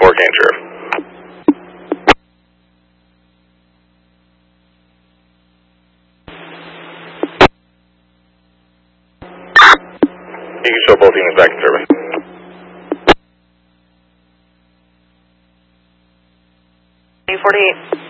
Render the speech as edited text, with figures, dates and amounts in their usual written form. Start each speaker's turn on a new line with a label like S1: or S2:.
S1: Fort Gaines, Sheriff. You can show both units back in service.
S2: A48.